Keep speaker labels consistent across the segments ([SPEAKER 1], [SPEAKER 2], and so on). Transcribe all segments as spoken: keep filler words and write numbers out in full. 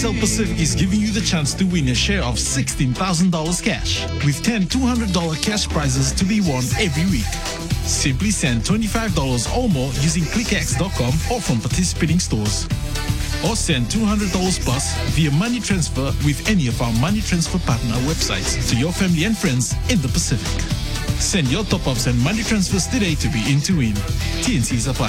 [SPEAKER 1] Cell Pacific is giving you the chance to win a share of sixteen thousand dollars cash, with ten two hundred dollars cash prizes to be won every week. Simply send twenty-five dollars or more using click x dot com or from participating stores. Or send two hundred dollars plus via money transfer with any of our money transfer partner websites to your family and friends in the Pacific. Send your top-ups and money transfers today to be in to win. T N Cs apply.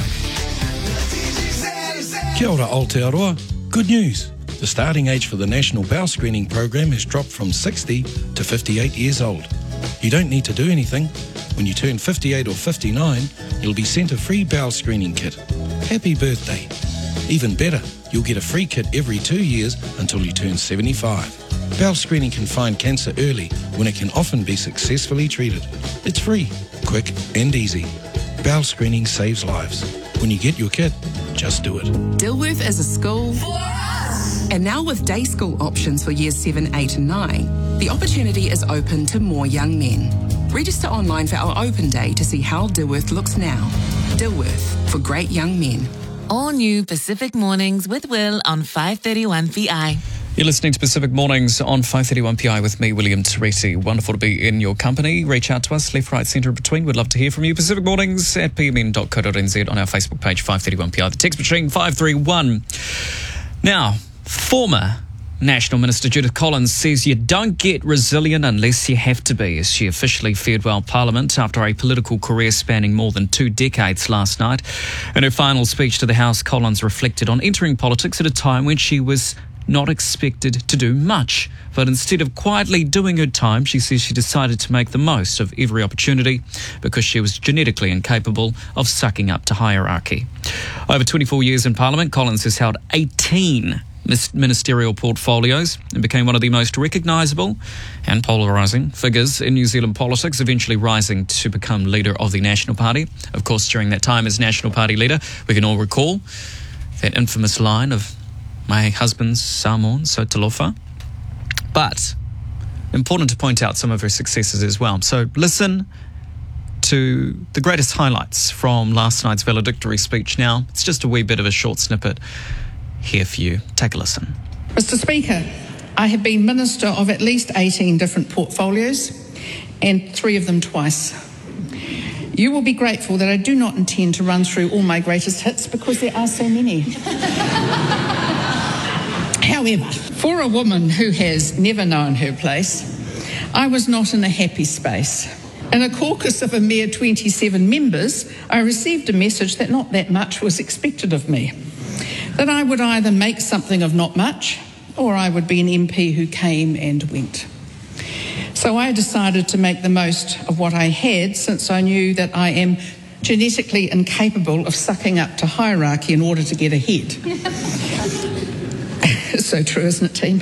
[SPEAKER 2] Kia ora Aotearoa. Good news. The starting age for the National Bowel Screening Program has dropped from sixty to fifty-eight years old. You don't need to do anything. When you turn fifty-eight or fifty-nine, you'll be sent a free bowel screening kit. Happy birthday. Even better, you'll get a free kit every two years until you turn seventy-five. Bowel screening can find cancer early when it can often be successfully treated. It's free, quick and easy. Bowel screening saves lives. When you get your kit, just do it.
[SPEAKER 3] Dilworth is a school for us. And now with day school options for years seven, eight and nine, the opportunity is open to more young men. Register online for our open day to see how Dilworth looks now. Dilworth, for great young men.
[SPEAKER 4] All new Pacific Mornings with Will on five thirty-one P I.
[SPEAKER 5] You're listening to Pacific Mornings on five thirty-one P I with me, William Teresi. Wonderful to be in your company. Reach out to us, left, right, centre, and between. We'd love to hear from you. Pacific Mornings at p m n dot co dot n z on our Facebook page, five thirty-one P I. The text machine, five three one. Now, former National Minister Judith Collins says you don't get resilient unless you have to be, as she officially farewelled Parliament after a political career spanning more than two decades last night. In her final speech to the House, Collins reflected on entering politics at a time when she was not expected to do much. But instead of quietly doing her time, she says she decided to make the most of every opportunity because she was genetically incapable of sucking up to hierarchy. Over twenty-four years in Parliament, Collins has held eighteen ministerial portfolios and became one of the most recognisable and polarising figures in New Zealand politics, eventually rising to become leader of the National Party. Of course, during that time as National Party leader, we can all recall that infamous line of "My husband's Samoan, so talofa." But important to point out some of her successes as well. So listen to the greatest highlights from last night's valedictory speech now. It's just a wee bit of a short snippet here for you. Take a listen.
[SPEAKER 6] Mister Speaker, I have been Minister of at least eighteen different portfolios and three of them twice. You will be grateful that I do not intend to run through all my greatest hits because there are so many. However, for a woman who has never known her place, I was not in a happy space. In a caucus of a mere twenty-seven members, I received a message that not that much was expected of me. That I would either make something of not much, or I would be an M P who came and went. So I decided to make the most of what I had, since I knew that I am genetically incapable of sucking up to hierarchy in order to get ahead. It's so true, isn't it, team?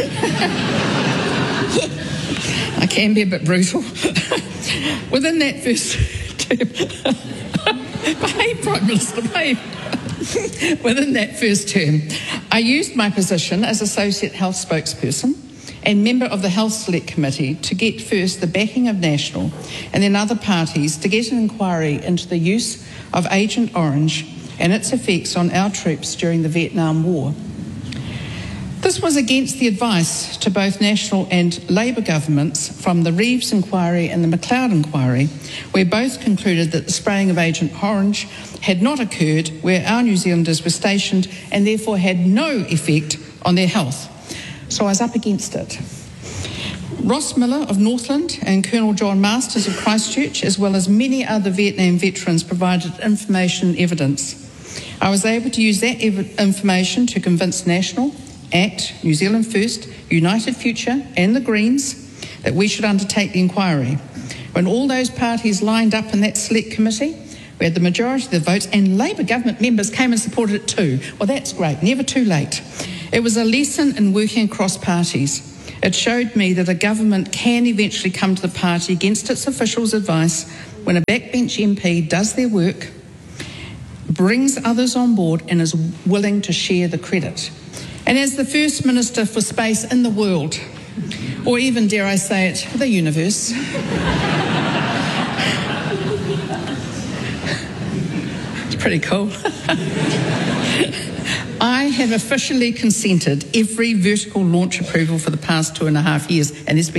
[SPEAKER 6] I can be a bit brutal. Within that first term, behave, Prime Minister, behave. Within that first term, I used my position as Associate Health Spokesperson and member of the Health Select Committee to get first the backing of National and then other parties to get an inquiry into the use of Agent Orange and its effects on our troops during the Vietnam War. This was against the advice to both National and Labour governments from the Reeves inquiry and the McLeod inquiry, where both concluded that the spraying of Agent Orange had not occurred where our New Zealanders were stationed and therefore had no effect on their health. So I was up against it. Ross Miller of Northland and Colonel John Masters of Christchurch, as well as many other Vietnam veterans, provided information and evidence. I was able to use that ev- information to convince National, ACT, New Zealand First, United Future and the Greens that we should undertake the inquiry. When all those parties lined up in that select committee, we had the majority of the votes and Labour government members came and supported it too. Well, that's great, never too late. It was a lesson in working across parties. It showed me that a government can eventually come to the party against its officials' advice when a backbench M P does their work, brings others on board and is willing to share the credit. And as the first Minister for Space in the world, or even, dare I say it, the universe, it's pretty cool, I have officially consented every vertical launch approval for the past two and a half years, and there's been